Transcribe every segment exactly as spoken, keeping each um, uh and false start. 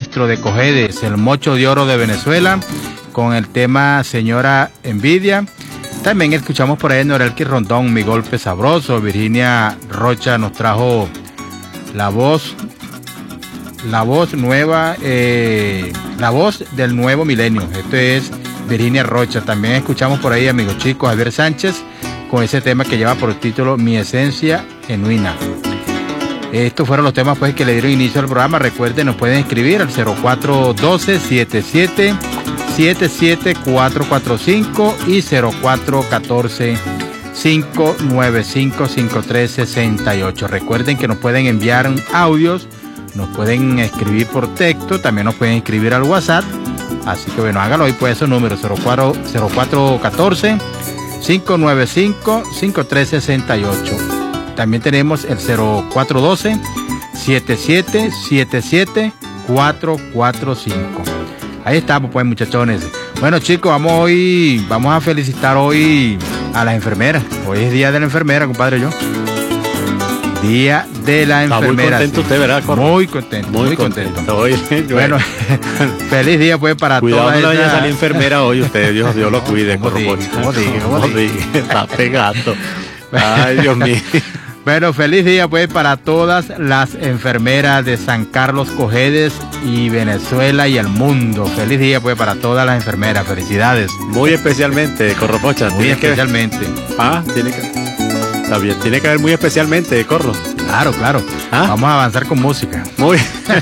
maestro de Cojedes, el Mocho de Oro de Venezuela, con el tema Señora Envidia. También escuchamos por ahí Norelki Rondón, Mi Golpe Sabroso. Virginia Rocha nos trajo la voz, la voz nueva, eh, la voz del nuevo milenio. Esto es Virginia Rocha. También escuchamos por ahí, amigos chicos, Javier Sánchez, con ese tema que lleva por título Mi Esencia Genuina. Estos fueron los temas pues que le dieron inicio al programa. Recuerden, nos pueden escribir al cero cuatro uno dos siete siete siete siete cuatro cuatro cinco y cero cuatro uno cuatro cinco nueve cinco cinco tres seis ocho. Recuerden que nos pueden enviar audios, nos pueden escribir por texto, también nos pueden escribir al WhatsApp. Así que bueno, hágalo ahí pues esos números cero cuatro uno cuatro cinco nueve cinco cinco tres seis ocho. También tenemos el cero cuatro uno dos siete siete siete siete cuatro cuatro cinco. Ahí estamos pues, muchachones. Bueno, chicos, vamos hoy, vamos a felicitar hoy a las enfermeras. Hoy es día de la enfermera, compadre, yo. Día de la enfermera. Está muy contento, sí. Usted, ¿verdad, Corro? Muy contento, muy, muy contento. contento. Hoy, bueno, feliz día pues para todas. Cuidado, no vaya esa... a salir enfermera hoy usted. Dios, Dios lo cuide, Corro. ¿Cómo diga? ¿Cómo diga? Está pegado. Ay, Dios mío. Bueno, feliz día pues para todas las enfermeras de San Carlos Cojedes y Venezuela y el mundo. Feliz día pues para todas las enfermeras. Felicidades. Muy especialmente, Corropocha. Muy especialmente. Que... Ah, tiene que... Está bien, tiene que haber muy especialmente, Corro. Claro, claro. ¿Ah? Vamos a avanzar con música. Muy.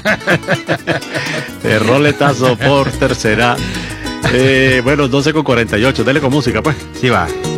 El roletazo por tercera. Eh, bueno, doce con cuarenta y ocho. Dele con música, pues. Sí, va.